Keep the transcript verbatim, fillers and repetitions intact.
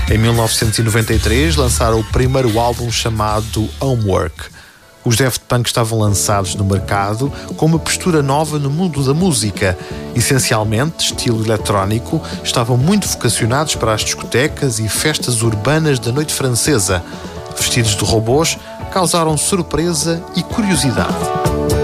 Em mil novecentos e noventa e três lançaram o primeiro álbum chamado Homework. Os Daft Punk estavam lançados no mercado com uma postura nova no mundo da música. Essencialmente, estilo eletrónico, estavam muito vocacionados para as discotecas e festas urbanas da noite francesa. Vestidos de robôs, causaram surpresa e curiosidade.